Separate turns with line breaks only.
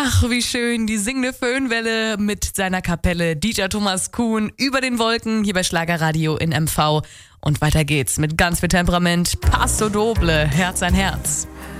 Ach, wie schön, die singende Föhnwelle mit seiner Kapelle DJ Thomas Kuhn über den Wolken hier bei Schlagerradio in MV. Und weiter geht's mit ganz viel Temperament. Paso Doble, Herz an Herz.